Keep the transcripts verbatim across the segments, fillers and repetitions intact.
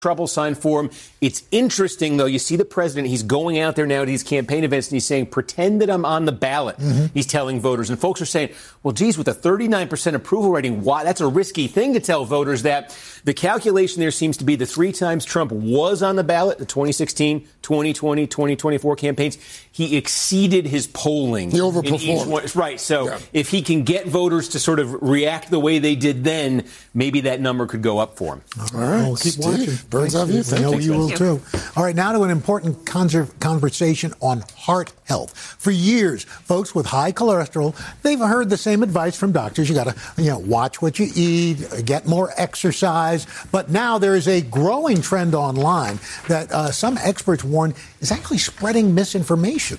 trouble sign for him. It's interesting, though. You see the president, he's going out there now to these campaign events, and he's saying, pretend that I'm on the ballot. Mm-hmm. He's telling voters. And folks are saying, well, geez, with a thirty-nine percent approval rating, why? That's a risky thing to tell voters that. The calculation there seems to be the three times Trump was on the ballot, the twenty sixteen, twenty twenty, twenty twenty-four campaigns, he exceeded his polling. He overperformed. One, right. So yeah. if he can get voters to sort of react the way they did then, maybe that number could go up for him. All right. We'll keep Steve, watching. Birds of you. I know you will, too. All right, now to an important conversation on heart health. For years, folks with high cholesterol, they've heard the same advice from doctors. You got to, you know, watch what you eat, get more exercise. But now there is a growing trend online that uh, some experts warn is actually spreading misinformation.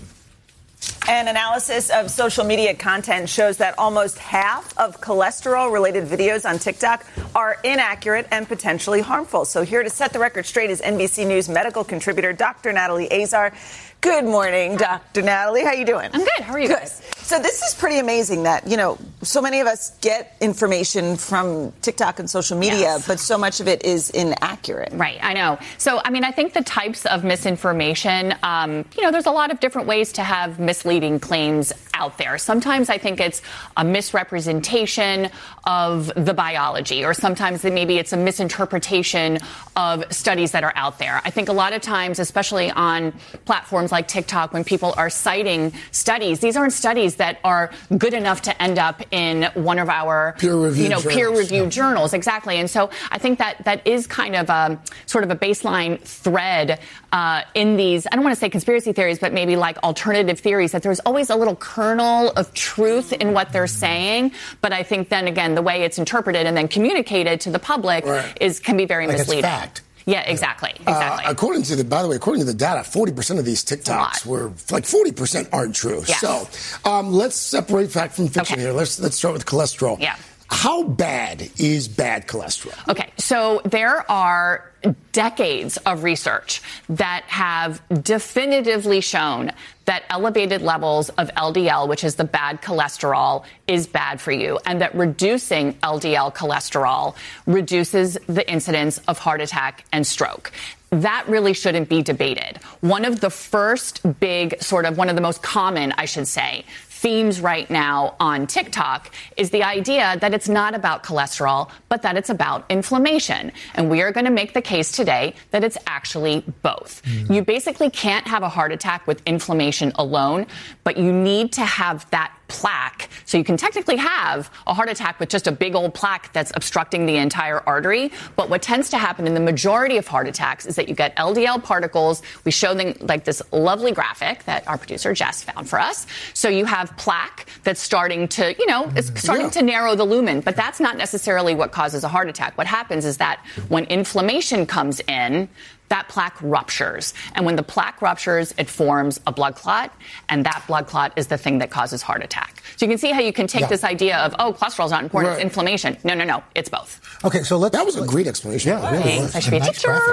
An analysis of social media content shows that almost half of cholesterol-related videos on TikTok are inaccurate and potentially harmful. So here to set the record straight is N B C News medical contributor Doctor Natalie Azar. Good morning, Doctor Natalie. How you doing? I'm good. How are you good. guys? So this is pretty amazing that, you know, so many of us get information from TikTok and social media, yes. but so much of it is inaccurate. Right. I know. So, I mean, I think the types of misinformation, um, you know, there's a lot of different ways to have misleading claims out there. Sometimes I think it's a misrepresentation of the biology, or sometimes maybe it's a misinterpretation of studies that are out there. I think a lot of times, especially on platforms like TikTok, when people are citing studies, these aren't studies that are good enough to end up in one of our peer-reviewed you know, journals. peer-reviewed Yeah. journals. Exactly. And so I think that that is kind of a sort of a baseline thread uh, in these, I don't want to say conspiracy theories, but maybe like alternative theories, that there's always a little kernel of truth in what they're saying. But I think then again, the way it's interpreted and then communicated to the public right. is can be very like misleading. It's fact. Yeah, exactly. Exactly. Uh, according to the, by the way, according to the data, forty percent of these TikToks were like forty percent aren't true. Yes. So um, let's separate fact from fiction Okay. here. Let's let's start with cholesterol. Yeah. How bad is bad cholesterol? Okay, so there are decades of research that have definitively shown that elevated levels of L D L, which is the bad cholesterol, is bad for you, and that reducing L D L cholesterol reduces the incidence of heart attack and stroke. That really shouldn't be debated. One of the first big, sort of one of the most common, I should say, themes right now on TikTok is the idea that it's not about cholesterol, but that it's about inflammation. And we are going to make the case today that it's actually both. Mm-hmm. You basically can't have a heart attack with inflammation alone, but you need to have that plaque. So you can technically have a heart attack with just a big old plaque that's obstructing the entire artery. But what tends to happen in the majority of heart attacks is that you get L D L particles. We show them like this lovely graphic that our producer Jess found for us. So you have plaque that's starting to, you know, it's starting yeah. to narrow the lumen. But that's not necessarily what causes a heart attack. What happens is that when inflammation comes in, that plaque ruptures. And when the plaque ruptures, it forms a blood clot. And that blood clot is the thing that causes heart attack. So you can see how you can take yeah. this idea of, oh, cholesterol is not important, right. it's inflammation. No, no, no, it's both. Okay, so let's... That was a great explanation. Yeah, it really was. I should be a nice teacher.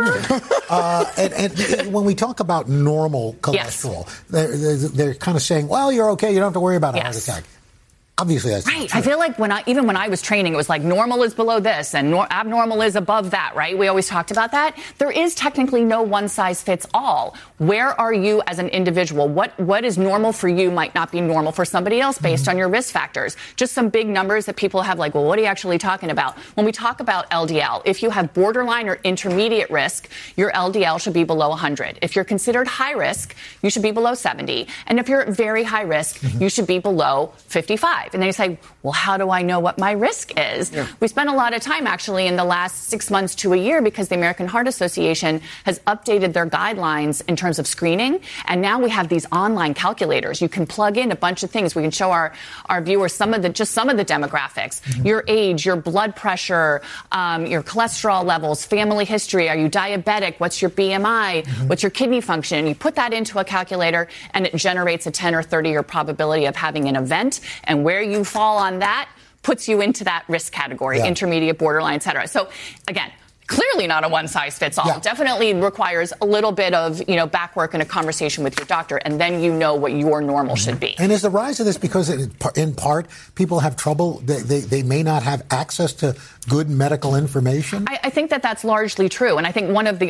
uh, and, and when we talk about normal cholesterol, yes. they're, they're, they're kind of saying, well, you're okay, you don't have to worry about a yes. heart attack. Obviously, that's right. I feel like when I, even when I was training, it was like normal is below this and nor, abnormal is above that, right? We always talked about that. There is technically no one size fits all. Where are you as an individual? What what is normal for you might not be normal for somebody else based mm-hmm. on your risk factors. Just some big numbers that people have like, well, what are you actually talking about? When we talk about L D L, if you have borderline or intermediate risk, your L D L should be below one hundred. If you're considered high risk, you should be below seventy. And if you're at very high risk, mm-hmm. you should be below fifty-five. And then you say, well, how do I know what my risk is? Yeah. We spent a lot of time actually in the last six months to a year because the American Heart Association has updated their guidelines in terms of screening. And now we have these online calculators. You can plug in a bunch of things. We can show our, our viewers some of the, just some of the demographics, mm-hmm. your age, your blood pressure, um, your cholesterol levels, family history. Are you diabetic? What's your B M I? Mm-hmm. What's your kidney function? You put that into a calculator and it generates a ten or thirty year probability of having an event, and where you fall on that puts you into that risk category, yeah. intermediate, borderline, et cetera. So again, clearly not a one-size-fits-all. Yeah. Definitely requires a little bit of, you know, back work and a conversation with your doctor, and then you know what your normal mm-hmm. should be. And is the rise of this because, in part, people have trouble, they, they, they may not have access to good medical information? I, I think that that's largely true. And I think one of the